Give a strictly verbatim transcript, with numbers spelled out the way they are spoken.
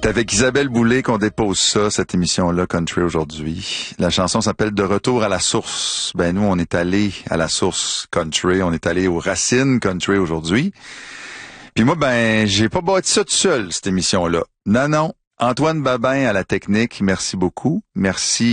C'est avec Isabelle Boulay qu'on dépose ça, cette émission-là, Country aujourd'hui. La chanson s'appelle De retour à la source. Ben nous, on est allé à la source country, on est allé aux racines country aujourd'hui. Puis moi, ben, j'ai pas bâti ça tout seul, cette émission-là. Non, non. Antoine Babin à la technique, merci beaucoup. Merci